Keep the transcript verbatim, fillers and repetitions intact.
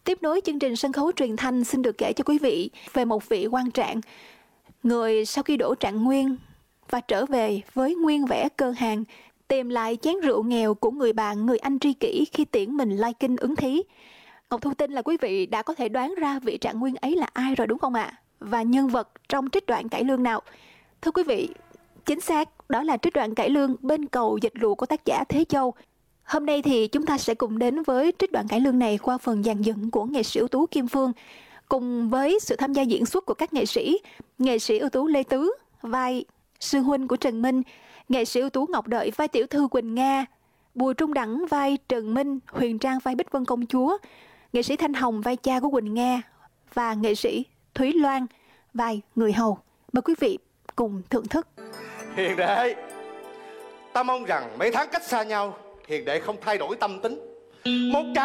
Tiếp nối chương trình sân khấu truyền thanh, xin được kể cho quý vị về một vị quan trạng, người sau khi đỗ trạng nguyên và trở về với nguyên vẻ cơ hàng, tìm lại chén rượu nghèo của người bạn, người anh tri kỷ khi tiễn mình lai kinh ứng thí. Ngọc Thu tin là quý vị đã có thể đoán ra vị trạng nguyên ấy là ai rồi đúng không ạ? Và nhân vật trong trích đoạn cải lương nào? Thưa quý vị, chính xác đó là trích đoạn cải lương Bên cầu dịch lụa của tác giả Thế Châu. Hôm nay thì chúng ta sẽ cùng đến với trích đoạn cải lương này qua phần dàn dựng của nghệ sĩ ưu tú Kim Phương, cùng với sự tham gia diễn xuất của các nghệ sĩ, nghệ sĩ ưu tú Lê Tứ vai sư huynh của Trần Minh, nghệ sĩ ưu tú Ngọc Đợi vai tiểu thư Quỳnh Nga, Bùi Trung Đẳng vai Trần Minh, Huyền Trang vai Bích Vân Công Chúa, nghệ sĩ Thanh Hồng vai cha của Quỳnh Nga và nghệ sĩ Thúy Loan vai người hầu. Mời quý vị cùng thưởng thức. Hiền đệ, ta mong rằng mấy tháng cách xa nhau, hiền đệ không thay đổi tâm tính. Một